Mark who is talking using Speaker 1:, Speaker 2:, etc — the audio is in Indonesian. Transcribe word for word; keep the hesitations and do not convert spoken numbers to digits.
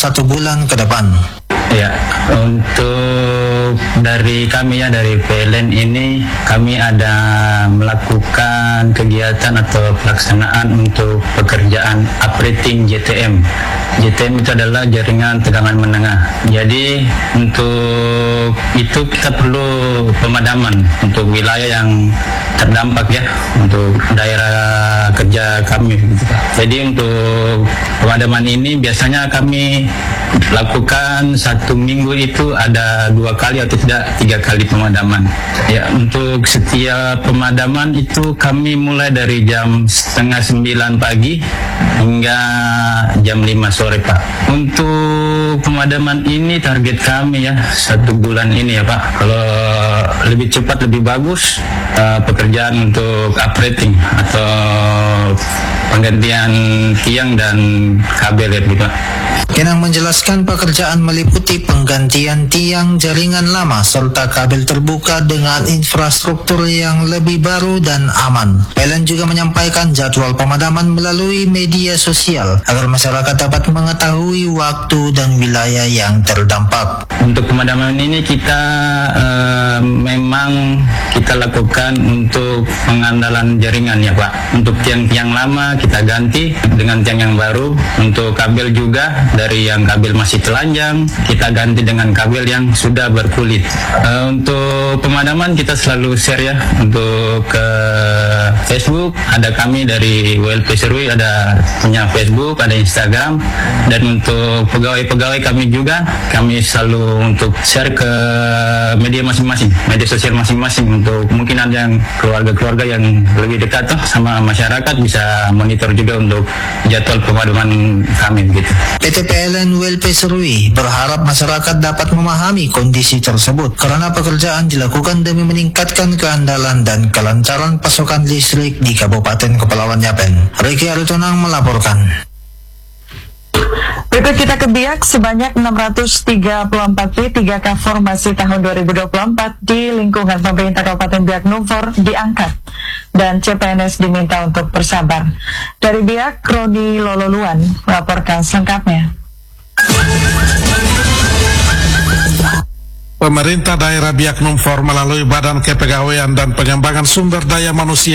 Speaker 1: satu bulan ke depan.
Speaker 2: Ya, untuk dari kami ya, dari P L N ini kami ada melakukan kegiatan atau pelaksanaan untuk pekerjaan uprating J T M. J T M itu adalah jaringan tegangan menengah. Jadi untuk itu kita perlu pemadaman untuk wilayah yang terdampak ya, untuk daerah kerja kami. Jadi untuk pemadaman ini biasanya kami lakukan satu minggu itu ada dua kali atau tidak tiga kali pemadaman. Ya, untuk setiap pemadaman itu kami mulai dari jam setengah sembilan pagi hingga jam lima sore Pak. Untuk pemadaman ini target kami ya satu bulan ini ya Pak. Kalau lebih cepat lebih bagus, uh, pekerjaan untuk uprating atau penggantian tiang dan kabel ya Pak.
Speaker 1: Kenang menjelaskan pekerjaan meliputi penggantian tiang jaringan lama serta kabel terbuka dengan infrastruktur yang lebih baru dan aman. P L N juga menyampaikan jadwal pemadaman melalui media sosial agar masyarakat dapat mengetahui waktu dan wilayah yang terdampak.
Speaker 2: Untuk pemadaman ini kita uh, memang kita lakukan untuk pengandalan jaringan ya Pak. Untuk tiang-tiang lama kita ganti dengan tiang yang baru. Untuk kabel juga dari yang kabel masih telanjang kita ganti dengan kabel yang sudah berkulit. Uh, untuk pemadaman kita selalu share ya untuk ke Facebook. Ada kami dari W L P Serui ada punya Facebook, ada Instagram, dan untuk pegawai-pegawai kami juga kami selalu untuk share ke media masing-masing, media sosial masing-masing, untuk mungkin ada yang keluarga-keluarga yang lebih dekat tuh sama masyarakat bisa monitor juga untuk jadwal pemadaman kami gitu.
Speaker 1: P T P L N W L P Serui berharap masyarakat dapat memahami kondisi tersebut karena pekerjaan dilakukan demi meningkatkan keandalan dan kelancaran pasokan listrik di Kabupaten Kepulauan Yapen. Riki Aritonang melaporkan.
Speaker 3: Berikut kita ke Biak, sebanyak enam ratus tiga puluh empat P tiga K formasi tahun dua ribu dua puluh empat di lingkungan pemerintah Kabupaten Biak Numfor diangkat dan C P N S diminta untuk bersabar. Dari Biak, Roni Lololuan melaporkan selengkapnya.
Speaker 4: Pemerintah daerah Biak Numfor melalui Badan Kepegawaian dan Pengembangan Sumber Daya Manusia